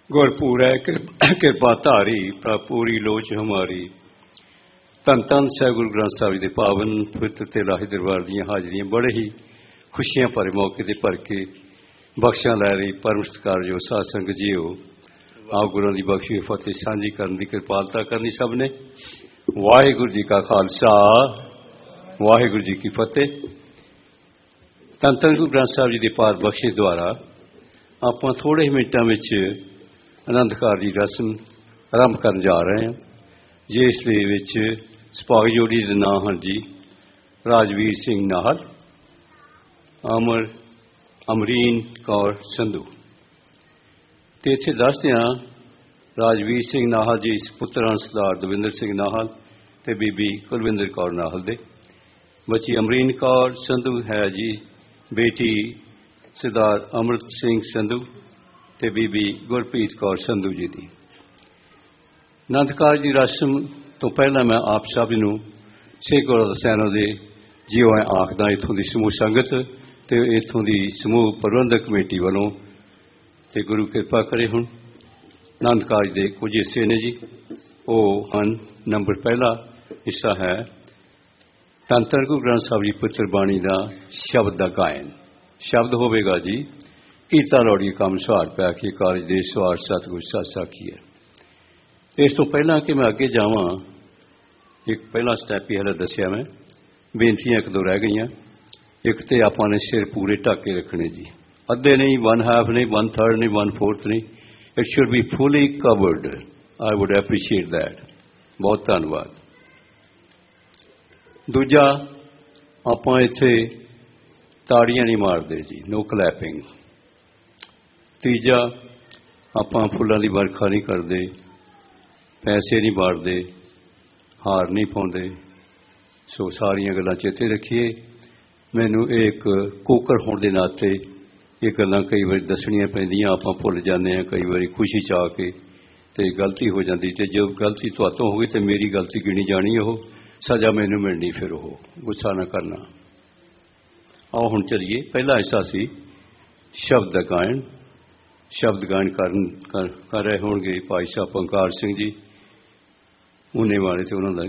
गुरपुर है कृपा धारी पूरी लोच हमारी। धन धन साहिब गुरु ग्रंथ साहिब जी के पावन पवित्र ते लाही दरबार दी हाजरियां बड़े ही खुशियां भरे मौके ते भर के बख्शा लै रही परम सत्कार जो साध संगत जी हो। आओ गुरुओं की बख्शी फतेह सांझी करने की कृपालता करनी सब ने। वाहिगुरु जी का खालसा वाहिगुरु जी की फतेह। धन धन गुरु ग्रंथ साहिब जी के पाद बख्शे द्वारा आप थोड़े ही मिनटों में आनंद कार की रस्म आरंभ करने जा रहे हैं। जिस सुभाग जोड़ी के नाम हैं जी राजवीर सिंह नाहल, अमरीन कौर संधू। तो इत्थे दसदे हां राजवीर सिंह नाहल जी पुत्र सरदार दविंदर सिंह नाहल ते बीबी कुलविंदर कौर नाहल दे। बच्ची अमरीन कौर संधू है जी बेटी सरदार अमृत सिंह संधू ते बीबी गुरप्रीत कौर संधू जी की। आनंदकार की रस्म तो पहला मैं आप सब नूं सिख गुरद्वारा सैना के जीओ आखदा इत्थों की समूह संगत ते इत्थों की समूह प्रबंधक कमेटी वालों ते गुरु कृपा करे। हुण आनंदकार के कुछ हिस्से ने जी वो हैं। नंबर पहला हिस्सा है धन धन गुरु ग्रंथ साहिब जी पुत्र बाणी का शब्द का गायन। शब्द होवेगा जी कीर्ता लौड़ी काम सुहार पै के कारज दे सवार सतगुर सच साखी है। इस तो पहला कि मैं अगे जावां एक पहला स्टैप ही हले दसिया मैं बेनतियां एक दो रह गई। एक तो आपां ने सिर पूरे ढक के रखने जी, अद्धे नहीं, 1/2 नहीं, 1/3 नहीं, 1/4 नहीं, it should be fully covered. I would appreciate that. बहुत धन्यवाद। दूजा आपां इत्थे ताड़ियां नहीं मारते जी, नो क्लैपिंग। तीजा आपां फुल्लां दी बरखा नहीं करते, पैसे नहीं बांटते, हार नहीं पाते। सो सारियां गल्लां चेते रखिए। मैनू एक कोकर होने के नाते ये गल्लां कई बार दसनियां पैंदियां, आपां भुल जाते हैं कई बार खुशी चा के ते गलती हो जाती। तो जो गलती तुहातों होगी तो मेरी गलती गिनी जानी, वो सज़ा मैनू मिलनी। फिर वो गुस्सा ना करना। आओ हुण चलिए। पहला हिस्सा सी शब्द गायन। शब्द गायन कर रहे होंगे भाई साहब पंकार सिंह जी ऊने वाले, तो उन्होंने